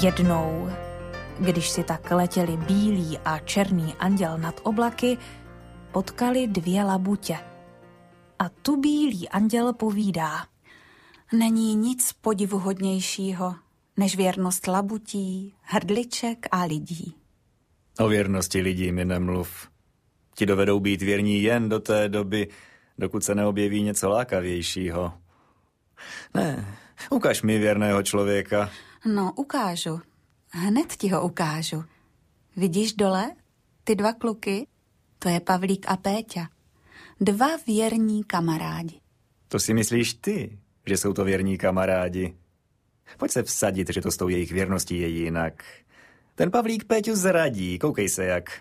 Jednou, když si tak letěli bílý a černý anděl nad oblaky, potkali dvě labutě. A tu bílý anděl povídá: Není nic podivuhodnějšího, než věrnost labutí, hrdliček a lidí. O věrnosti lidí mi nemluv. Ti dovedou být věrní jen do té doby, dokud se neobjeví něco lákavějšího. Ne, ukaž mi věrného člověka. No, ukážu. Hned ti ho ukážu. Vidíš dole? Ty dva kluky? To je Pavlík a Péťa. Dva věrní kamarádi. To si myslíš ty, že jsou to věrní kamarádi? Pojď se vsadit, že to s tou jejich věrností je jinak. Ten Pavlík Péťu zradí, koukej se jak.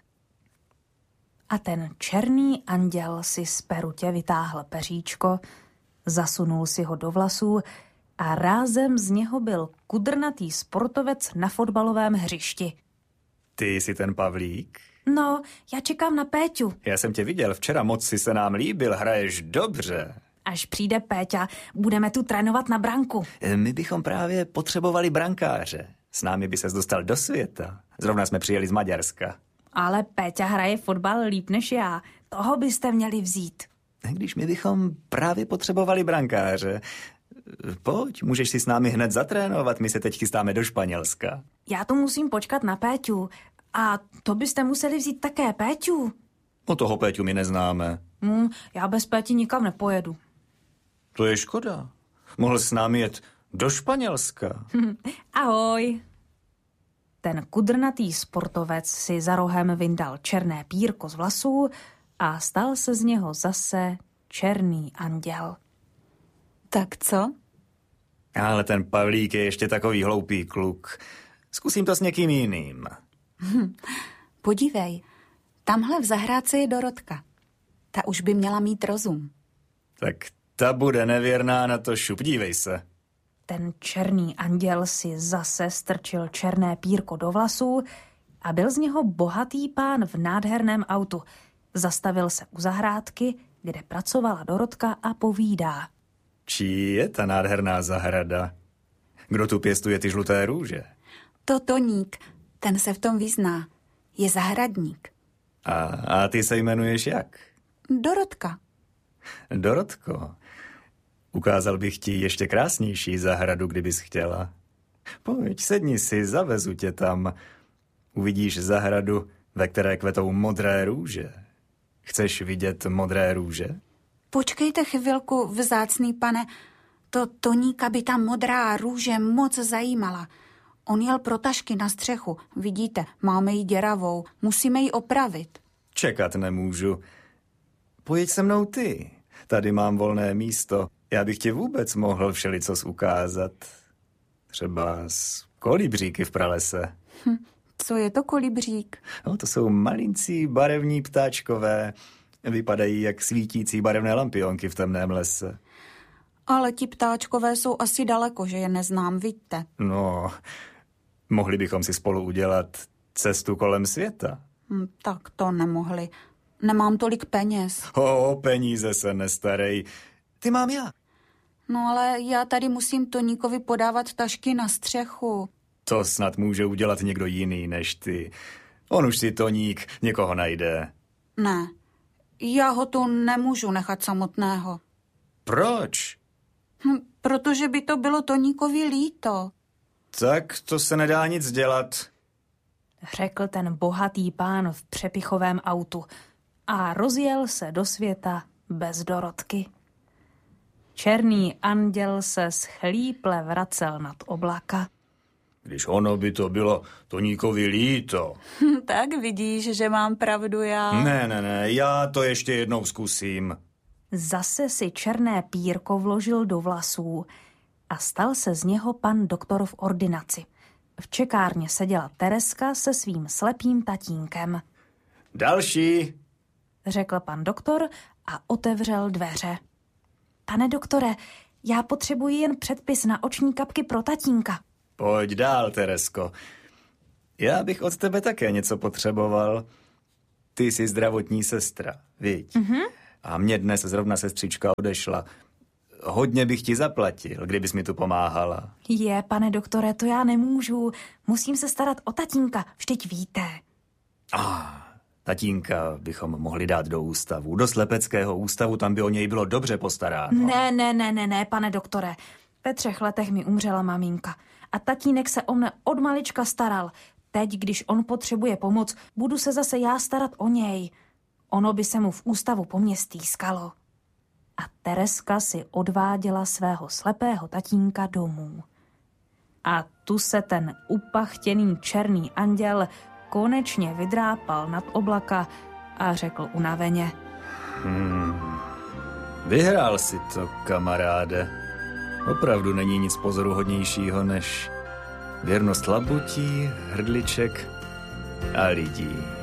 A ten černý anděl si z perutě vytáhl peříčko, zasunul si ho do vlasů a rázem z něho byl kudrnatý sportovec na fotbalovém hřišti. Ty jsi ten Pavlík? No, já čekám na Péťu. Já jsem tě viděl včera, moc si se nám líbil, hraješ dobře. Až přijde Péťa, budeme tu trénovat na branku. My bychom právě potřebovali brankáře. S námi by ses dostal do světa. Zrovna jsme přijeli z Maďarska. Ale Péťa hraje fotbal líp než já. Toho byste měli vzít. Když my bychom právě potřebovali brankáře. Pojď, můžeš si s námi hned zatrénovat, my se teď chystáme do Španělska. Já tu musím počkat na Péťu. A to byste museli vzít také Péťu. O toho Péťu my neznáme. Já bez Péti nikam nepojedu. To je škoda. Mohl s námi jet do Španělska. Ahoj. Ten kudrnatý sportovec si za rohem vyndal černé pírko z vlasů a stal se z něho zase černý anděl. Tak co? Ale ten Pavlík je ještě takový hloupý kluk. Zkusím to s někým jiným. Podívej, tamhle v zahrádce je Dorotka. Ta už by měla mít rozum. Tak ta bude nevěrná na to šup, dívej se. Ten černý anděl si zase strčil černé pírko do vlasů a byl z něho bohatý pán v nádherném autu. Zastavil se u zahrádky, kde pracovala Dorotka a povídá: Čí je ta nádherná zahrada? Kdo tu pěstuje ty žluté růže? To Toník, ten se v tom vyzná. Je zahradník. A ty se jmenuješ jak? Dorotka. Dorotko, ukázal bych ti ještě krásnější zahradu, kdybys chtěla. Pojď, sedni si, zavezu tě tam. Uvidíš zahradu, ve které kvetou modré růže. Chceš vidět modré růže? Počkejte chvilku, vzácný pane. To Toníka by ta modrá růže moc zajímala. On jel pro tašky na střechu. Vidíte, máme ji děravou. Musíme ji opravit. Čekat nemůžu. Pojď se mnou ty. Tady mám volné místo. Já bych ti vůbec mohl všelicos ukázat. Třeba z kolibříky v pralese. Co je to kolibřík? No, to jsou malincí barevní ptáčkové. Vypadají jak svítící barevné lampionky v temném lese. Ale ti ptáčkové jsou asi daleko, že je neznám, vidíte. No, mohli bychom si spolu udělat cestu kolem světa. Tak to nemohli. Nemám tolik peněz. O peníze se nestarej. Ty mám já. No ale já tady musím Toníkovi podávat tašky na střechu. To snad může udělat někdo jiný než ty. On už si Toník někoho najde. Ne, já ho tu nemůžu nechat samotného. Proč? Protože by to bylo Toníkovi líto. Tak to se nedá nic dělat, řekl ten bohatý pán v přepichovém autu a rozjel se do světa bez Dorotky. Černý anděl se schlíple vracel nad oblaka. Když ono by to bylo Toníkovi líto. Tak vidíš, že mám pravdu já. Ne, já to ještě jednou zkusím. Zase si černé pírko vložil do vlasů a stal se z něho pan doktor v ordinaci. V čekárně seděla Tereska se svým slepým tatínkem. Další, řekl pan doktor a otevřel dveře. Pane doktore, já potřebuji jen předpis na oční kapky pro tatínka. Pojď dál, Teresko. Já bych od tebe také něco potřeboval. Ty jsi zdravotní sestra, viď? A mě dnes zrovna sestřička odešla. hodně bych ti zaplatil, kdybys mi tu pomáhala. Pane doktore, to já nemůžu. Musím se starat o tatínka, vždyť víte. Tatínka bychom mohli dát do ústavu, do slepeckého ústavu, tam by o něj bylo dobře postaráno. Ne, pane doktore. Ve 3 letech mi umřela maminka a tatínek se o mne od malička staral. Teď, když on potřebuje pomoc, budu se zase já starat o něj. Ono by se mu v ústavu po mně stýskalo. A Tereska si odváděla svého slepého tatínka domů. A tu se ten upachtěný černý anděl konečně vydrápal nad oblaka a řekl unaveně. Vyhrál si to, kamaráde. Opravdu není nic pozoruhodnějšího než věrnost labutí, hrdliček a lidí.